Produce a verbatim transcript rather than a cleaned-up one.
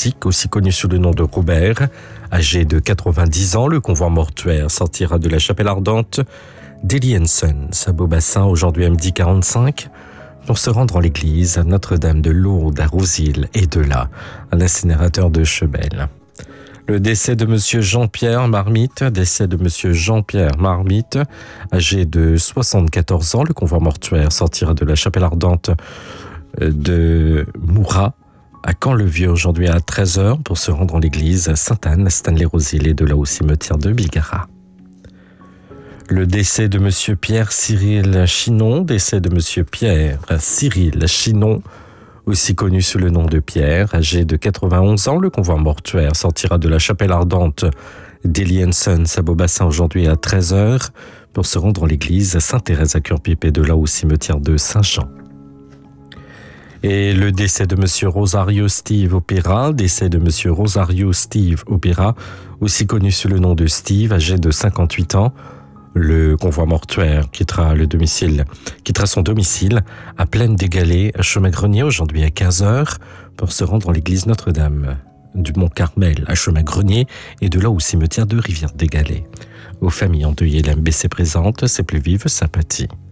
Atlantique, aussi connu sous le nom de Robert. Âgé de quatre-vingt-dix ans, le convoi mortuaire sortira de la chapelle ardente d'Eli Sons à Beaubassin aujourd'hui à midi quarante-cinq pour se rendre en l'église Notre-Dame de Lourdes à Rousil et de là à l'incinérateur de Chebel. Le décès de monsieur Jean-Pierre Marmite, décès de monsieur Jean-Pierre Marmite, âgé de soixante-quatorze ans, le convoi mortuaire sortira de la chapelle ardente de Mourat à Caen-le-Vieux aujourd'hui à treize heures pour se rendre en l'église Sainte-Anne, Stanley-Rosil et de là au cimetière de Bigara. Le décès de monsieur Pierre Cyril Chinon, décès de monsieur Pierre Cyril Chinon, aussi connu sous le nom de Pierre, âgé de quatre-vingt-onze ans, le convoi mortuaire sortira de la chapelle ardente d'Eli Sons à Beaubassin aujourd'hui à treize heures pour se rendre en l'église Sainte-Thérèse à Cure-Pipe et de là au cimetière de Saint-Jean. Et le décès de monsieur Rosario Steve Opera, décès de monsieur Rosario Steve Opera, aussi connu sous le nom de Steve, âgé de cinquante-huit ans. Le convoi mortuaire quittera le domicile, quittera son domicile à Plaine des Galets, à Chemin-Grenier, aujourd'hui à quinze heures, pour se rendre en l'église Notre-Dame du Mont-Carmel à Chemin-Grenier et de là au cimetière de Rivière-des-Galets. Aux familles endeuillées, l'M B C présente ses plus vives sympathies.